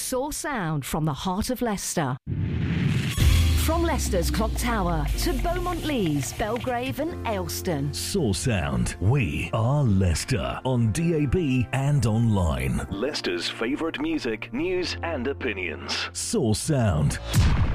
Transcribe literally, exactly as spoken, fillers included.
Soar Sound from the heart of Leicester. From Leicester's Clock Tower to Beaumont Leys, Belgrave and Ayleston. Soar Sound. We are Leicester. On D A B and online. Leicester's favourite music, news and opinions. Soar Sound.